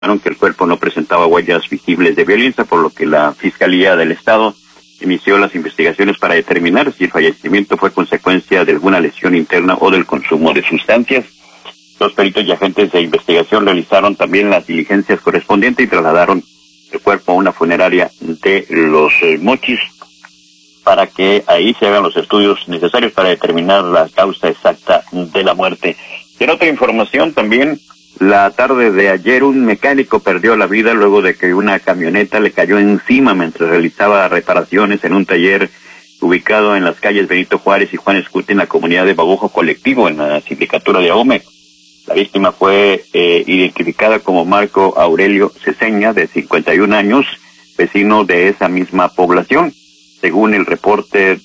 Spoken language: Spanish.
que el cuerpo no presentaba huellas visibles de violencia, por lo que la Fiscalía del Estado inició las investigaciones para determinar si el fallecimiento fue consecuencia de alguna lesión interna o del consumo de sustancias. Los peritos y agentes de investigación realizaron también las diligencias correspondientes y trasladaron el cuerpo a una funeraria de Los Mochis para que ahí se hagan los estudios necesarios para determinar la causa exacta de la muerte. En otra información también, la tarde de ayer un mecánico perdió la vida luego de que una camioneta le cayó encima mientras realizaba reparaciones en un taller ubicado en las calles Benito Juárez y Juan Escuti en la comunidad de Babujo Colectivo, en la sindicatura de Ahome. La víctima fue identificada como Marco Aurelio Ceseña, de 51 años, vecino de esa misma población. Según el reporte